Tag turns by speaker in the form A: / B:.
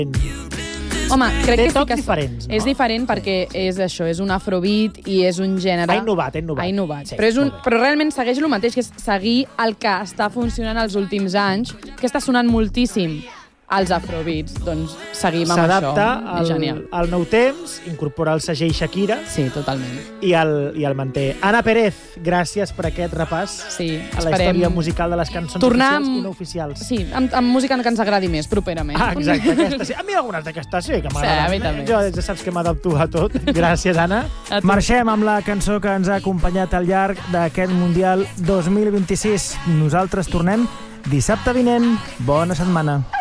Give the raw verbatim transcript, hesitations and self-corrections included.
A: Home, crec
B: Té
A: que sí
B: tocs
A: que
B: diferents, no?
A: és diferent perquè és això, és un afrobeat i és un gènere...
B: Ha innovat, ha innovat.
A: Ha innovat.
B: Sí,
A: però, és un,
B: molt bé.
A: però realment segueix el mateix, que és seguir el que està funcionant els últims anys, que està sonant moltíssim als afrobeats. Doncs seguim amb això.
B: S'adapta
A: És genial.
B: al, al nou temps, incorpora el segell Shakira
A: Sí, totalment.
B: i el, i el manté. Anna Pérez, gràcies per aquest repàs
A: Sí,
B: a la
A: esperem
B: història musical de les cançons
A: tornar
B: oficials
A: amb-
B: i no oficials.
A: Sí, amb, amb música que ens agradi més, properament.
B: Ah, exacte, aquesta sí. A mi algunes d'aquestes sí que m'agraden.
A: Sí, a mi també.
B: Jo ja saps que m'adapto a tot. Gràcies, Anna.
A: A tu.
B: Marxem amb la cançó que ens ha acompanyat al llarg d'aquest Mundial dos mil vint-i-sis. Nosaltres tornem dissabte vinent. Bona setmana.